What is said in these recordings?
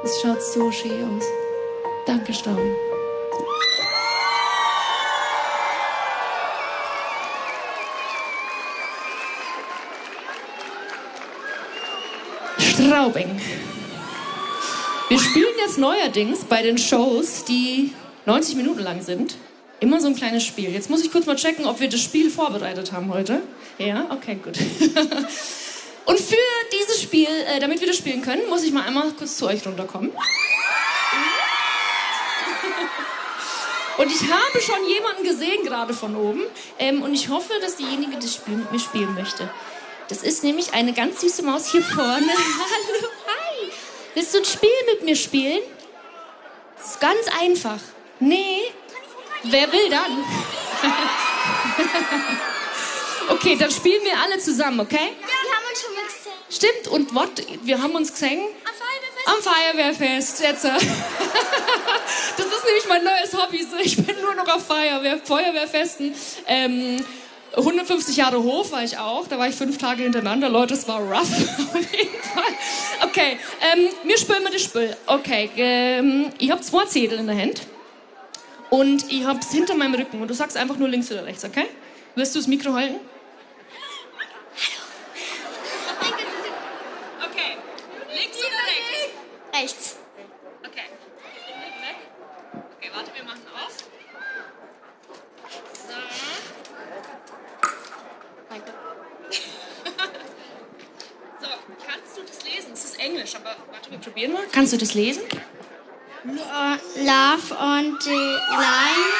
Es schaut so schön aus. Danke, Straubing. Straubing. Wir spielen jetzt neuerdings bei den Shows, die 90 Minuten lang sind, immer so ein kleines Spiel. Jetzt muss ich kurz mal checken, ob wir das Spiel vorbereitet haben heute. Ja, okay, gut. Und für dieses Spiel, damit wir das spielen können, muss ich mal einmal kurz zu euch runterkommen. Und ich habe schon jemanden gesehen, gerade von oben. Und ich hoffe, dass diejenige das Spiel mit mir spielen möchte. Das ist nämlich eine ganz süße Maus hier vorne. Hallo, hi. Willst du ein Spiel mit mir spielen? Das ist ganz einfach. Nee? Wer will dann? Okay, dann spielen wir alle zusammen, okay? Ja, wir haben uns schon mal gesehen. Stimmt, und what? Wir haben uns gesehen? Am Feuerwehrfest. Jetzt. Das ist nämlich mein neues Hobby. Ich bin nur noch auf Feuerwehrfesten. 150 Jahre Hof war ich auch. Da war ich 5 Tage hintereinander. Leute, es war rough. Auf jeden Fall. Okay, wir spielen mit dem Spiel. Okay, ich habe 2 Zettel in der Hand. Und ich hab's hinter meinem Rücken. Und du sagst einfach nur links oder rechts, okay? Willst du das Mikro halten? Okay. Links oder rechts? Rechts. Okay. Okay, warte, wir machen auf. So. Danke. So, kannst du das lesen? Es ist Englisch, aber warte, wir probieren mal. Kannst du das lesen? Love on the line.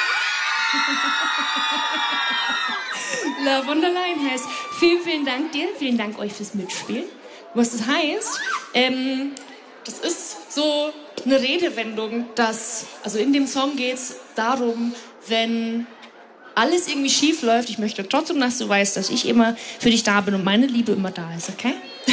Love on the line heißt. Vielen, vielen Dank dir. Vielen Dank euch fürs Mitspielen. Was das heißt, das ist so eine Redewendung, also in dem Song geht es darum, wenn alles irgendwie schief läuft, ich möchte trotzdem, dass du weißt, dass ich immer für dich da bin und meine Liebe immer da ist, okay?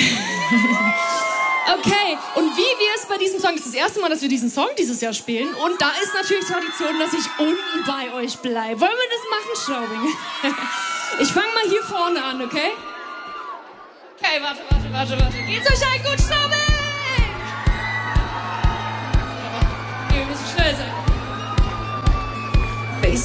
Okay, und wie wir es bei diesem Song, das ist das erste Mal, dass wir diesen Song dieses Jahr spielen und da ist natürlich Tradition, dass ich unten bei euch bleibe. Wollen wir das machen, Straubing? Ich fange mal hier vorne an, okay? Okay, warte. Geht's euch allen gut, Straubing? Okay, wir müssen schnell sein.